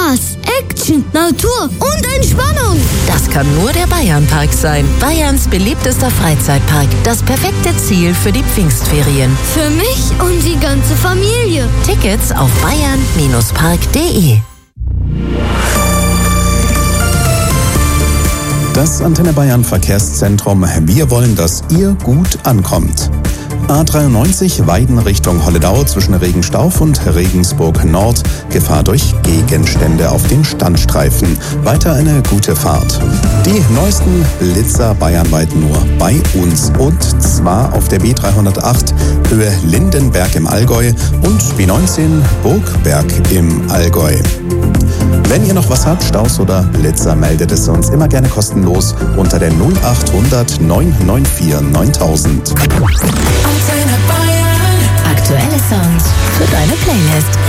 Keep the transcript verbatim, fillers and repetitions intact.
Spaß, Action, Natur und Entspannung. Das kann nur der Bayernpark sein. Bayerns beliebtester Freizeitpark. Das perfekte Ziel für die Pfingstferien. Für mich und die ganze Familie. Tickets auf bayern Bindestrich park punkt de. Das Antenne Bayern Verkehrszentrum. Wir wollen, dass ihr gut ankommt. A dreiundneunzig Weiden Richtung Holledau zwischen Regenstauf und Regensburg Nord. Gefahr durch Gegenstände auf den Standstreifen. Weiter eine gute Fahrt. Die neuesten Blitzer bayernweit nur bei uns. Und zwar auf der B dreihundertacht Höhe Lindenberg im Allgäu und B neunzehn Burgberg im Allgäu. Wenn ihr noch was habt, Staus oder Blitzer, meldet es uns immer gerne kostenlos unter der null achthundert neun neun vier neuntausend. Aktuelle Songs für deine Playlist.